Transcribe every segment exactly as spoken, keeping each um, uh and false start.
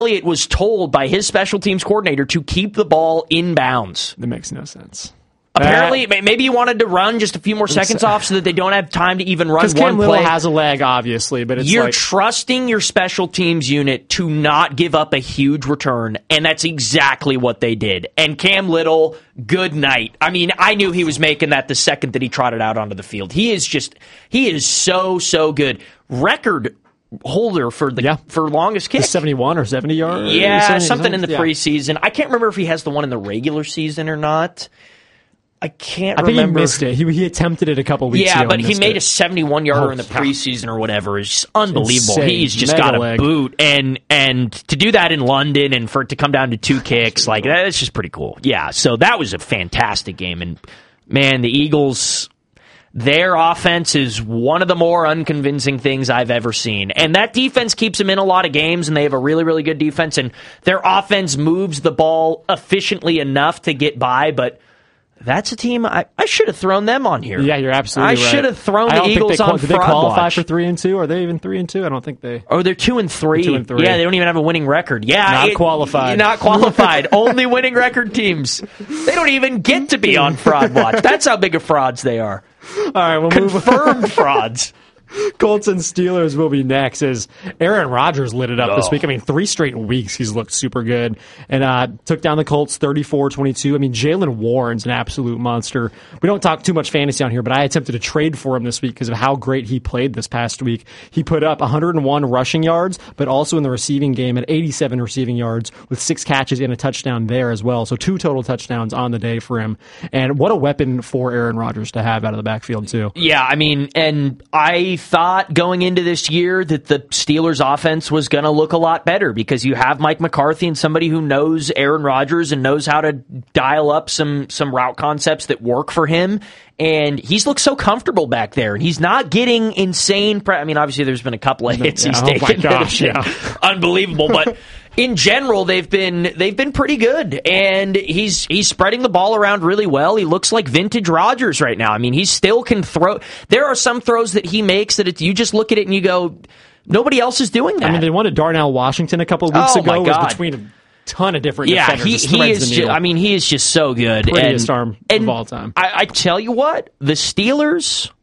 Elliott was told by his special teams coordinator to keep the ball in bounds. That makes no sense. Apparently, uh, maybe he wanted to run just a few more seconds off so that they don't have time to even run one Cam play. Little has a leg, obviously, but it's You're like... trusting your special teams unit to not give up a huge return, and that's exactly what they did. And Cam Little, good night. I mean, I knew he was making that the second that he trotted out onto the field. He is just, he is so, so good. Record holder for the yeah. for longest kick. seventy-one or seventy yards? Yeah, seventy, something in the yeah. preseason. I can't remember if he has the one in the regular season or not. I can't I think remember. he missed it. He, he attempted it a couple weeks yeah, ago. Yeah, but he made it. a seventy-one-yarder oh, in the yeah. preseason or whatever. It's unbelievable. Insane. He's just Mega got a leg. boot. And and to do that in London and for it to come down to two kicks, like that's just pretty cool. Yeah, so that was a fantastic game. And, man, the Eagles, their offense is one of the more unconvincing things I've ever seen. And that defense keeps them in a lot of games, and they have a really, really good defense. And their offense moves the ball efficiently enough to get by, but that's a team I, I should have thrown them on here. Yeah, you're absolutely I right. should have thrown I the don't Eagles think they, on did fraud they qualify watch. for three and two? Are they even three and two? I don't think they. Oh, they're two and three. Two and three. Yeah, they don't even have a winning record. Yeah, not it, qualified. Not qualified. Only winning record teams. They don't even get to be on fraud watch. That's how big of frauds they are. All right, we'll confirmed move frauds. Colts and Steelers will be next as Aaron Rodgers lit it up oh. this week. I mean, three straight weeks he's looked super good and uh, took down the Colts thirty-four twenty-two. I mean, Jalen Warren's an absolute monster. We don't talk too much fantasy on here, but I attempted to trade for him this week because of how great he played this past week. He put up one hundred one rushing yards, but also in the receiving game at eighty-seven receiving yards with six catches and a touchdown there as well. So two total touchdowns on the day for him. And what a weapon for Aaron Rodgers to have out of the backfield, too. Yeah, I mean, and I thought going into this year that the Steelers offense was going to look a lot better because you have Mike McCarthy and somebody who knows Aaron Rodgers and knows how to dial up some some route concepts that work for him. And he's looked so comfortable back there. And he's not getting insane. Pre- I mean, obviously there's been a couple of hits yeah, he's oh taken. My gosh, yeah. Unbelievable. But in general, they've been they've been pretty good, and he's he's spreading the ball around really well. He looks like vintage Rodgers right now. I mean, he still can throw. There are some throws that he makes that it's, you just look at it and you go, nobody else is doing that. I mean, they wanted Darnell Washington a couple of weeks oh ago. My it God. was between a ton of different yeah, defenders. he, he is. Just, I mean, he is just so good. Prettiest and, arm and of all time. I, I tell you what, the Steelers.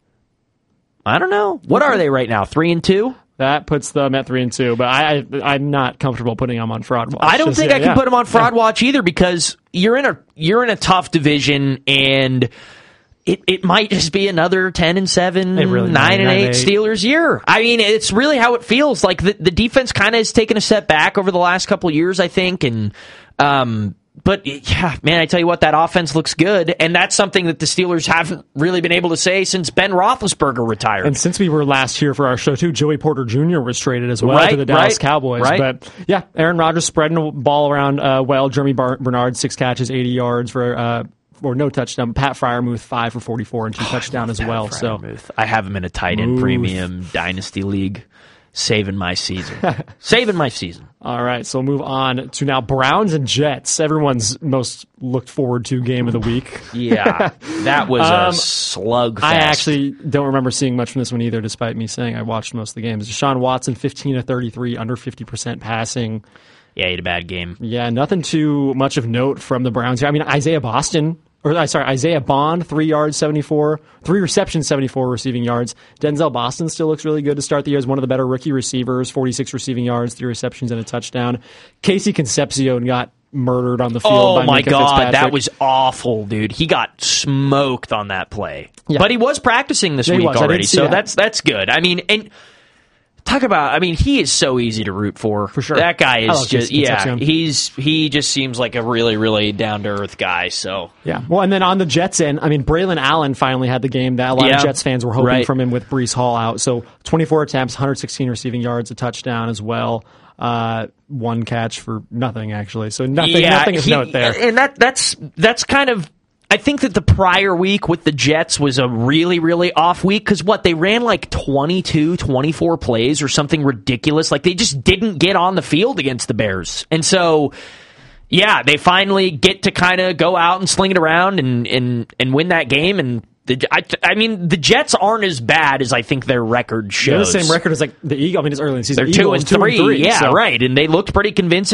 I don't know. What are they right now? Three and two. That puts them at three and two, but I, I I'm not comfortable putting them on fraud watch. I don't Just, think yeah, I can yeah. put them on fraud watch either because you're in a you're in a tough division and it, it might just be another ten and seven, really nine and eight, eight Steelers year. I mean, it's really how it feels. Like the, the defense kind of has taken a step back over the last couple of years, I think, and um. But, yeah, man, I tell you what, that offense looks good, and that's something that the Steelers haven't really been able to say since Ben Roethlisberger retired. And since we were last here for our show, too, Joey Porter Junior was traded as well right, to the Dallas right, Cowboys. Right. But, yeah, Aaron Rodgers spreading the ball around uh, well. Jeremy Bar- Bernard, six catches, eighty yards for uh, or no touchdown. Pat Freiermuth, five for forty-four and two oh, touchdown as Pat well. Freiermuth. So I have him in a tight end Muth. premium dynasty league. Saving my season. Saving my season. All right, so we'll move on to now Browns and Jets. Everyone's most looked forward to game of the week. Yeah, that was um, a slugfest. I actually don't remember seeing much from this one either, despite me saying I watched most of the games. Deshaun Watson, fifteen to thirty-three, under fifty percent passing. Yeah, he had a bad game. Yeah, nothing too much of note from the Browns here. I mean, Isaiah Boston, or sorry, Isaiah Bond, three yards, seventy-four, three receptions, seventy-four receiving yards. Denzel Boston still looks really good to start the year as one of the better rookie receivers, forty-six receiving yards, three receptions and a touchdown. Casey Concepcion got murdered on the field oh by my Minka God, Fitzpatrick. that was awful, dude. He got smoked on that play. Yeah. But he was practicing this Yeah, he week was. I already, did see so that. that's that's good. I mean, and talk about, I mean, he is so easy to root for. For sure. That guy I is love just, Casey yeah, Concepcion. he's he just seems like a really, really down-to-earth guy, so. Yeah. Well, and then on the Jets end, I mean, Braylon Allen finally had the game that a lot Yeah. of Jets fans were hoping Right. from him with Breece Hall out. So twenty-four attempts, one hundred sixteen receiving yards, a touchdown as well. Uh, one catch for nothing, actually. So nothing, Yeah, nothing of he- note there. And that that's that's kind of, I think that the prior week with the Jets was a really, really off week because what, they ran like twenty-two, twenty-four plays or something ridiculous. Like they just didn't get on the field against the Bears. And so, yeah, they finally get to kind of go out and sling it around and, and, and win that game. And the, I, I mean, the Jets aren't as bad as I think their record They're shows. the same record as like the Eagles. I mean, it's early in the season. They're two Eagles, and three. two and three yeah, so. right. And they looked pretty convincing.